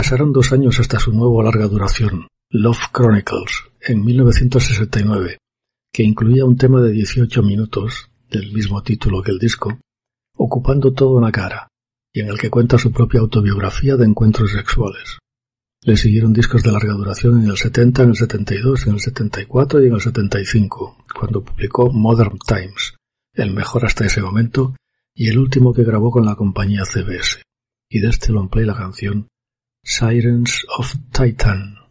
Pasaron 2 años hasta su nuevo larga duración, Love Chronicles, en 1969, que incluía un tema de 18 minutos, del mismo título que el disco, ocupando toda una cara, y en el que cuenta su propia autobiografía de encuentros sexuales. Le siguieron discos de larga duración en el 70, en el 72, en el 74 y en el 75, cuando publicó Modern Times, el mejor hasta ese momento y el último que grabó con la compañía CBS. Y de este long play la canción Sirens of Titan.